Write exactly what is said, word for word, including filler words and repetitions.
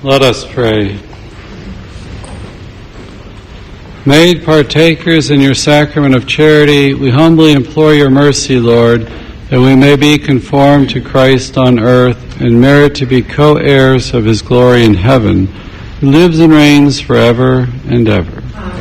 Let us pray. Made partakers in your sacrament of charity, we humbly implore your mercy, Lord, that we may be conformed to Christ on earth and merit to be co-heirs of his glory in heaven, who lives and reigns forever and ever. Amen.